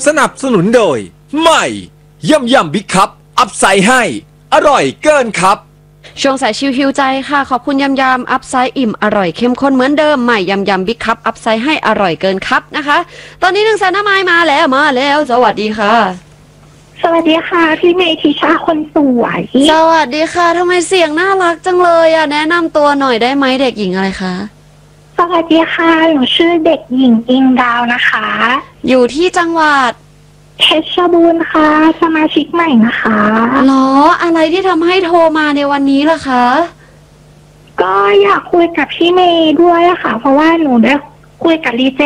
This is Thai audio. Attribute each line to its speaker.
Speaker 1: สนับสนุนโดยใหม่ยำบิ๊กคัพอัพไซด์ให้อร่อยเกินครับ
Speaker 2: ช่วงสายชิวฮิวใจค่ะขอบคุณยำอัพไซด์อิ่มอร่อยเข้มข้นเหมือนเดิมใหม่ยำบิ๊กคัพอัพไซด์ให้อร่อยเกินครับนะคะตอนนี้1 แสนหน้าไม้มาแล้วสวัสดีค่ะ
Speaker 3: สวัสดีค่ะพี่เมธิชาคนสวย
Speaker 2: สวัสดีค่ะทำไมเสียงน่ารักจังเลยอ่ะแนะนำตัวหน่อยได้ไหมเด็กหญิงอะไรคะ
Speaker 3: สวัสดีค่ะหนูชื่อเด็กหญิงอิงดาวนะคะ
Speaker 2: อยู่ที่จังหวัด
Speaker 3: เพชรบูรณ์ค่ะสมาชิกใหม่นะคะ
Speaker 2: หรออะไรที่ทำให้โทรมาในวันนี้ล่ะคะ
Speaker 3: ก็อยากคุยกับพี่เมย์ด้วยค่ะเพราะว่าหนูได้คุยกับดีเจ